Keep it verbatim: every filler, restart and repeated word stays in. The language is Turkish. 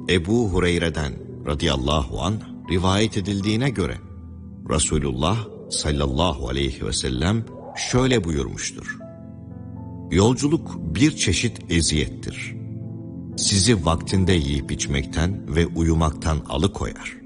Ebu Hureyre'den radıyallahu anh rivayet edildiğine göre Resulullah sallallahu aleyhi ve sellem şöyle buyurmuştur: Yolculuk bir çeşit eziyettir. Sizi vaktinde yiyip içmekten ve uyumaktan alıkoyar.